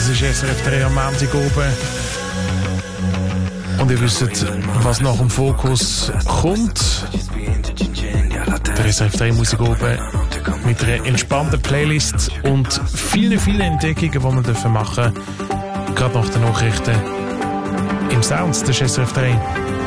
Das ist SRF 3 am Montag oben. Und ihr wisst, was nach dem Fokus kommt. Der SRF 3 Musik oben mit einer entspannten Playlist und vielen, vielen Entdeckungen, die wir machen dürfen. Gerade nach den Nachrichten im Sounds des SRF 3.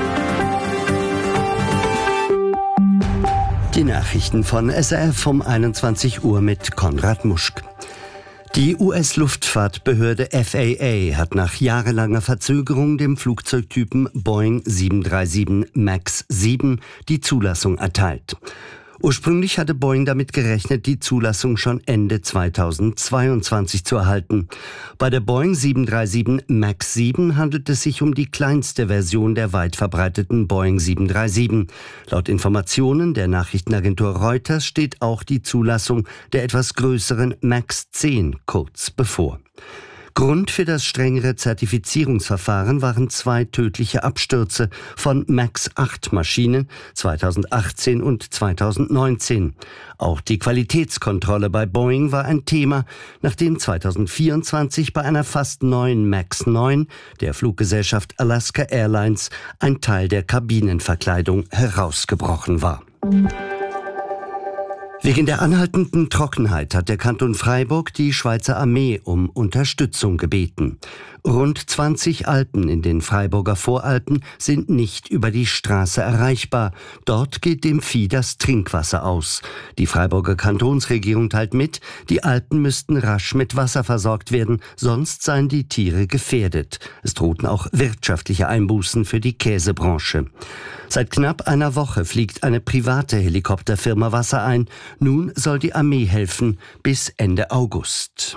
Die Nachrichten von SRF um 21 Uhr mit Konrad Muschk. Die US-Luftfahrtbehörde FAA hat nach jahrelanger Verzögerung dem Flugzeugtypen Boeing 737 MAX 7 die Zulassung erteilt. Ursprünglich hatte Boeing damit gerechnet, die Zulassung schon Ende 2022 zu erhalten. Bei der Boeing 737 MAX 7 handelt es sich um die kleinste Version der weit verbreiteten Boeing 737. Laut Informationen der Nachrichtenagentur Reuters steht auch die Zulassung der etwas größeren MAX 10 kurz bevor. Grund für das strengere Zertifizierungsverfahren waren 2 tödliche Abstürze von MAX 8 Maschinen 2018 und 2019. Auch die Qualitätskontrolle bei Boeing war ein Thema, nachdem 2024 bei einer fast neuen MAX 9 der Fluggesellschaft Alaska Airlines ein Teil der Kabinenverkleidung herausgebrochen war. Wegen der anhaltenden Trockenheit hat der Kanton Freiburg die Schweizer Armee um Unterstützung gebeten. Rund 20 Alpen in den Freiburger Voralpen sind nicht über die Straße erreichbar. Dort geht dem Vieh das Trinkwasser aus. Die Freiburger Kantonsregierung teilt mit, die Alpen müssten rasch mit Wasser versorgt werden, sonst seien die Tiere gefährdet. Es drohten auch wirtschaftliche Einbußen für die Käsebranche. Seit knapp einer Woche fliegt eine private Helikopterfirma Wasser ein. Nun soll die Armee helfen bis Ende August.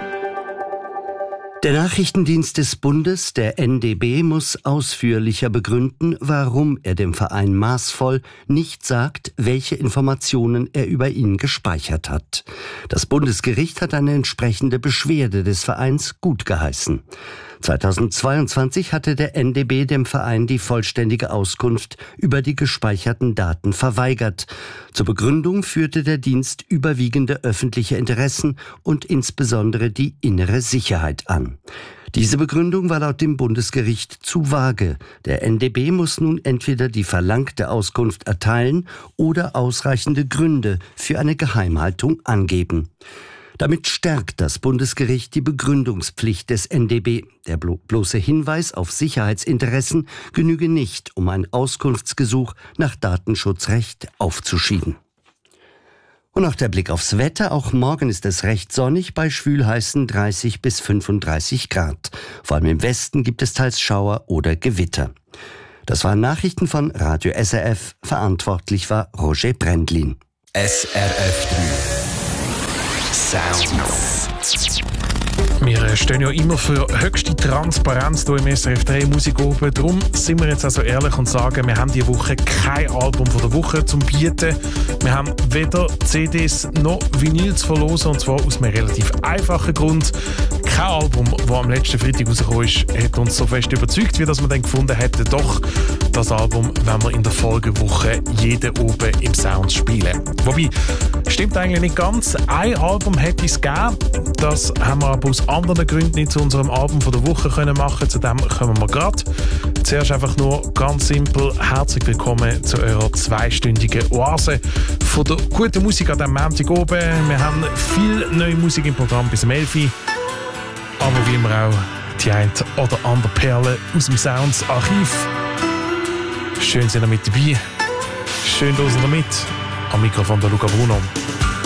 Der Nachrichtendienst des Bundes, der NDB, muss ausführlicher begründen, warum er dem Verein maßvoll nicht sagt, welche Informationen er über ihn gespeichert hat. Das Bundesgericht hat eine entsprechende Beschwerde des Vereins gutgeheißen. 2022 hatte der NDB dem Verein die vollständige Auskunft über die gespeicherten Daten verweigert. Zur Begründung führte der Dienst überwiegende öffentliche Interessen und insbesondere die innere Sicherheit an. Diese Begründung war laut dem Bundesgericht zu vage. Der NDB muss nun entweder die verlangte Auskunft erteilen oder ausreichende Gründe für eine Geheimhaltung angeben. Damit stärkt das Bundesgericht die Begründungspflicht des NDB. Der bloße Hinweis auf Sicherheitsinteressen genüge nicht, um ein Auskunftsgesuch nach Datenschutzrecht aufzuschieben. Und noch der Blick aufs Wetter. Auch morgen ist es recht sonnig bei schwülheißen 30 bis 35 Grad. Vor allem im Westen gibt es teils Schauer oder Gewitter. Das waren Nachrichten von Radio SRF. Verantwortlich war Roger Brendlin. SRF 3 Sounds. Wir stehen ja immer für höchste Transparenz hier im SRF 3 Musik oben. Darum sind wir jetzt also ehrlich und sagen, wir haben diese Woche kein Album von der Woche zum Bieten. Wir haben weder CDs noch Vinyl zu verlosen, und zwar aus einem relativ einfachen Grund. Kein Album, das am letzten Freitag rausgekommen ist, hat uns so fest überzeugt, wie dass wir dann gefunden hätten, doch, das Album wollen wir in der Folgewoche jeden oben im Sound spielen. Wobei, stimmt eigentlich nicht ganz. Ein Album hätte es gegeben, das haben wir aber aus anderen Gründen nicht zu unserem Album von der Woche können machen. Zu dem kommen wir gerade. Zuerst einfach nur ganz simpel herzlich willkommen zu eurer 2-stündigen Oase von der guten Musik an diesem Montag oben. Wir haben viel neue Musik im Programm bis 11 Uhr. Aber wie immer auch die eine oder andere Perle aus dem Sounds-Archiv. Schön sind ihr mit dabei. Schön, dass ihr mit. Am Mikrofon der Luca Bruno.